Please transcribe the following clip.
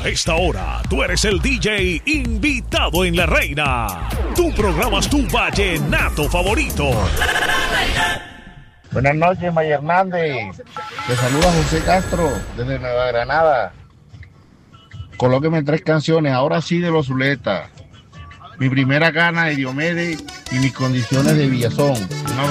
A esta hora, tú eres el DJ invitado en La Reina. Tú programas tu vallenato favorito. Buenas noches, Maya Hernández. Te saluda José Castro desde Nueva Granada. Colóqueme 3 canciones, ahora sí de los Zuleta. Mi primera gana de Diomedes y mis condiciones de Villazón.